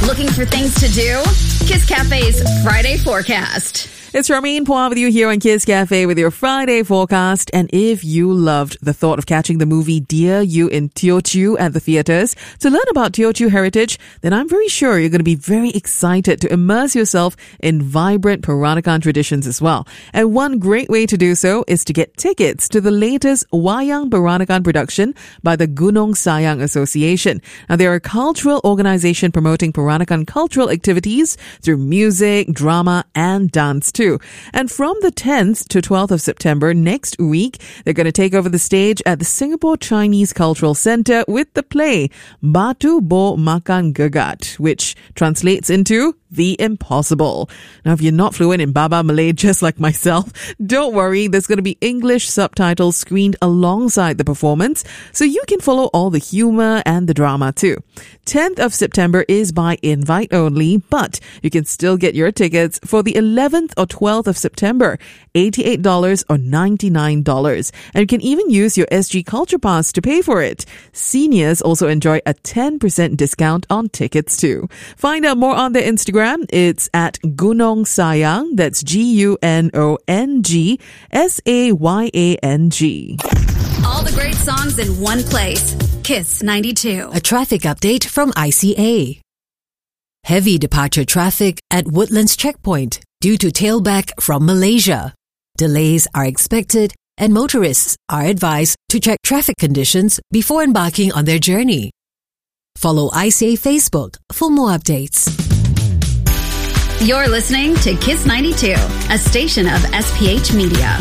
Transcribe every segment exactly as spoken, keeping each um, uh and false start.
Looking for things to do? Kiss Cafe's Friday Forecast. It's Charmaine Poir with you here on Kiss Cafe with your Friday forecast. And if you loved the thought of catching the movie Dear You in Teochew at the theatres to learn about Teochew heritage, then I'm very sure you're going to be very excited to immerse yourself in vibrant Peranakan traditions as well. And one great way to do so is to get tickets to the latest Wayang Peranakan production by the Gunung Sayang Association. Now, they're a cultural organization promoting Peranakan cultural activities through music, drama, and dance too. And from the tenth to twelfth of September next week, they're going to take over the stage at the Singapore Chinese Cultural Centre with the play Batu Bo Makan Gegat, which translates into The Impossible. Now, if you're not fluent in Baba Malay just like myself, don't worry. There's going to be English subtitles screened alongside the performance, so you can follow all the humour and the drama too. tenth of September is by invite only, but you can still get your tickets for the eleventh or twelfth of September, eighty-eight dollars or ninety-nine dollars. And you can even use your S G Culture Pass to pay for it. Seniors also enjoy a ten percent discount on tickets too. Find out more on their Instagram. It's at Gunung Sayang. That's G U N O N G S A Y A N G. All the great songs in one place. Kiss ninety-two. A traffic update from I C A. Heavy departure traffic at Woodlands Checkpoint due to tailback from Malaysia. Delays are expected and motorists are advised to check traffic conditions before embarking on their journey. Follow I C A Facebook for more updates. You're listening to Kiss ninety-two, a station of S P H Media.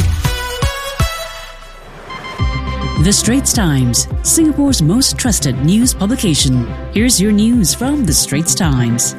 The Straits Times, Singapore's most trusted news publication. Here's your news from The Straits Times.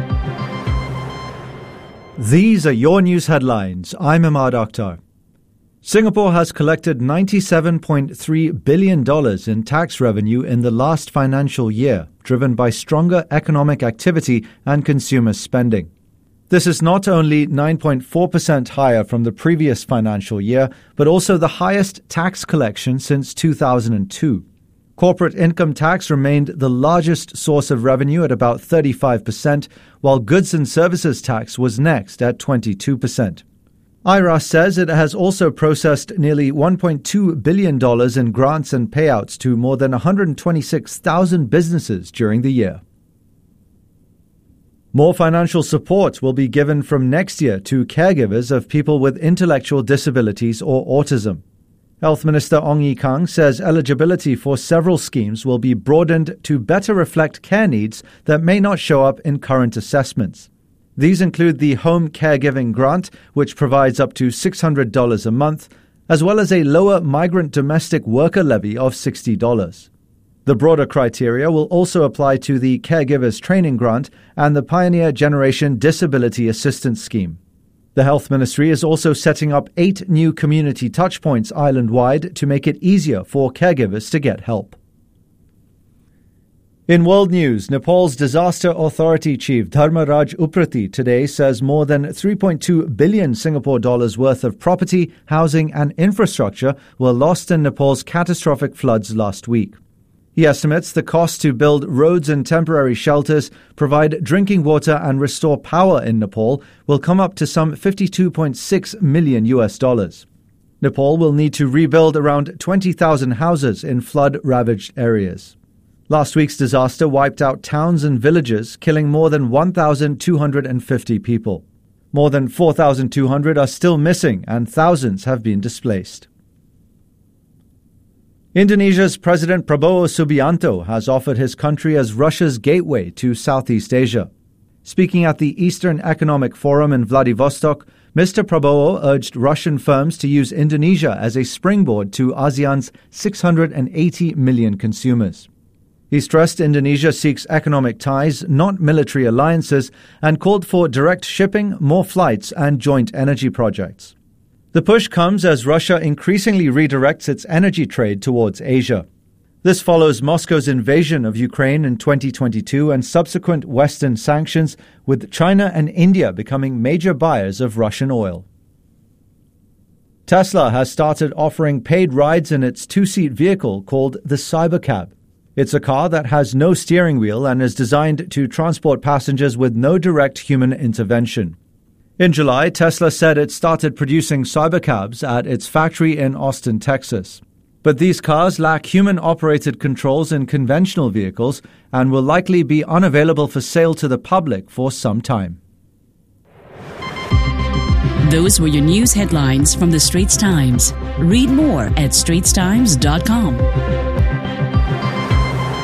These are your news headlines. I'm Ahmad Akhtar. Singapore has collected ninety-seven point three billion dollars in tax revenue in the last financial year, driven by stronger economic activity and consumer spending. This is not only nine point four percent higher from the previous financial year, but also the highest tax collection since two thousand two. Corporate income tax remained the largest source of revenue at about thirty-five percent, while goods and services tax was next at twenty-two percent. I R A S says it has also processed nearly one point two billion dollars in grants and payouts to more than one hundred twenty-six thousand businesses during the year. More financial support will be given from next year to caregivers of people with intellectual disabilities or autism. Health Minister Ong Ye Kung says eligibility for several schemes will be broadened to better reflect care needs that may not show up in current assessments. These include the Home Caregiving Grant, which provides up to six hundred dollars a month, as well as a lower migrant domestic worker levy of sixty dollars. The broader criteria will also apply to the Caregivers Training Grant and the Pioneer Generation Disability Assistance Scheme. The Health Ministry is also setting up eight new community touchpoints island-wide to make it easier for caregivers to get help. In world news, Nepal's Disaster Authority Chief Dharmaraj Uprati today says more than three point two billion Singapore dollars worth of property, housing and infrastructure were lost in Nepal's catastrophic floods last week. He estimates the cost to build roads and temporary shelters, provide drinking water and restore power in Nepal will come up to some fifty-two point six million U S dollars. Nepal will need to rebuild around twenty thousand houses in flood-ravaged areas. Last week's disaster wiped out towns and villages, killing more than one thousand two hundred fifty people. More than four thousand two hundred are still missing and thousands have been displaced. Indonesia's President Prabowo Subianto has offered his country as Russia's gateway to Southeast Asia. Speaking at the Eastern Economic Forum in Vladivostok, Mister Prabowo urged Russian firms to use Indonesia as a springboard to ASEAN's six hundred eighty million consumers. He stressed Indonesia seeks economic ties, not military alliances, and called for direct shipping, more flights, and joint energy projects. The push comes as Russia increasingly redirects its energy trade towards Asia. This follows Moscow's invasion of Ukraine in twenty twenty-two and subsequent Western sanctions, with China and India becoming major buyers of Russian oil. Tesla has started offering paid rides in its two-seat vehicle called the Cybercab. It's a car that has no steering wheel and is designed to transport passengers with no direct human intervention. In July, Tesla said it started producing Cybercabs at its factory in Austin, Texas. But these cars lack human-operated controls in conventional vehicles and will likely be unavailable for sale to the public for some time. Those were your news headlines from the Straits Times. Read more at straits times dot com.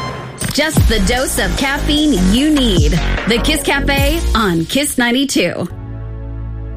Just the dose of caffeine you need. The Kiss Cafe on Kiss ninety-two.